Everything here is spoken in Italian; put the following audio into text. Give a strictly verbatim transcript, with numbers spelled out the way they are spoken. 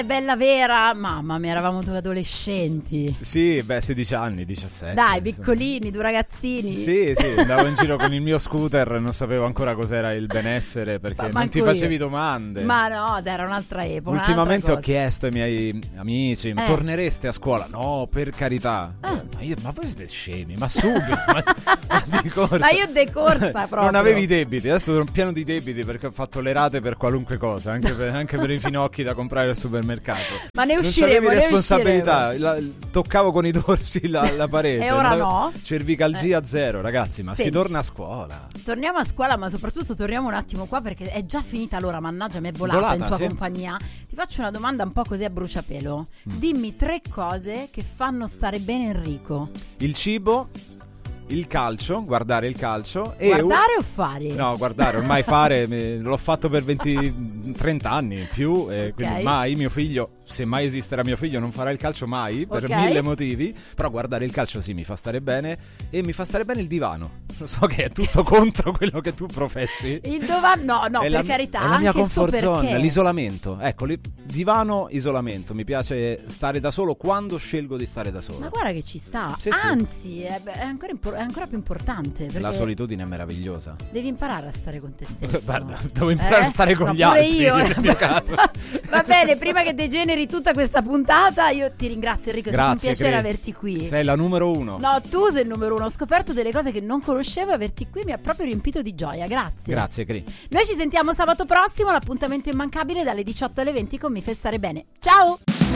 Bella vera, mamma mia, eravamo due adolescenti. Sì, beh, sedici anni, diciassette. Dai, piccolini, due ragazzini. Sì, sì, andavo in giro con il mio scooter, non sapevo ancora cos'era il benessere perché Ma non ti io. facevi domande. Ma no, era un'altra epoca. Ultimamente un'altra ho chiesto ai miei amici, Eh. tornereste a scuola? No, per carità. Eh. Ma, io, ma voi siete scemi, ma subito. ma, ma, di corsa. Ma io decorsa proprio. Non avevi debiti, adesso sono pieno di debiti perché ho fatto le rate per qualunque cosa, anche per, anche per i finocchi da comprare al supermercato. Ma ne Non usciremo, c'avevi ne responsabilità, la, toccavo con i dorsi la, la parete. E ora non no? avevo- Cervicalgia a zero, ragazzi, ma Senti. si torna a scuola. Torniamo a scuola, ma soprattutto torniamo un attimo qua perché è già finita l'ora, mannaggia, mi è volata, Volata, in tua sì. compagnia. Ti faccio una domanda un po' così a bruciapelo. Mm. Dimmi tre cose che fanno stare bene Enrico. Il cibo, il calcio, guardare il calcio e Guardare o fare? No, guardare, ormai fare me- l'ho fatto per venti trenta anni in più e quindi Ok. mai mio figlio, se mai esisterà mio figlio, non farà il calcio mai per Ok. mille motivi, però guardare il calcio sì mi fa stare bene e mi fa stare bene il divano. Lo so che è tutto contro quello che tu professi. Il dova- no, no, È per la, carità, è la mia anche so comfort zone, perché. l'isolamento. Ecco, li- divano, isolamento. Mi piace stare da solo quando scelgo di stare da solo. Ma guarda che ci sta. Sì, sì. Anzi, è, è ancora, impor- è ancora più importante perché La solitudine è meravigliosa. devi imparare a stare con te stesso. Guarda, devo imparare Eh? a stare con Ma gli pure altri io, nel eh. mio caso. Va bene, prima che degeneri tutta questa puntata, io ti ringrazio Enrico, è stato un Grazie, piacere Cri. averti qui. Sei la numero uno. No, tu sei il numero uno, ho scoperto delle cose che non conoscevo e averti qui mi ha proprio riempito di gioia, grazie. Grazie, Cri. Noi ci sentiamo sabato prossimo, l'appuntamento immancabile dalle diciotto alle venti con Mi Fai Stare Bene. Ciao!